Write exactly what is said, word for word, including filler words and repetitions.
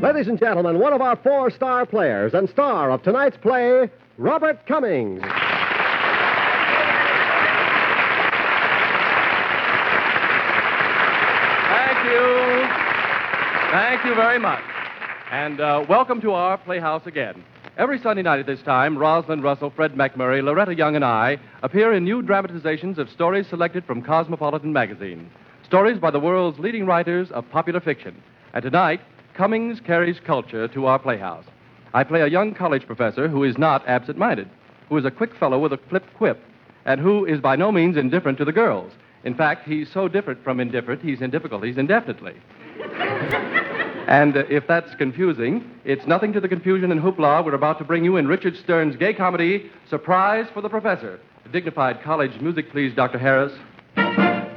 Ladies and gentlemen, one of our four star players and star of tonight's play, Robert Cummings. Thank you. Thank you very much. And uh, welcome to our Playhouse again. Every Sunday night at this time, Rosalind Russell, Fred McMurray, Loretta Young, and I appear in new dramatizations of stories selected from Cosmopolitan magazine. Stories by the world's leading writers of popular fiction. And tonight, Cummings carries culture to our Playhouse. I play a young college professor who is not absent-minded, who is a quick fellow with a flip quip, and who is by no means indifferent to the girls. In fact, he's so different from indifferent, he's in difficulties indefinitely. And uh, if that's confusing, it's nothing to the confusion and hoopla we're about to bring you in Richard Stern's gay comedy, Surprise for the Professor. The dignified college music, please, Doctor Harris.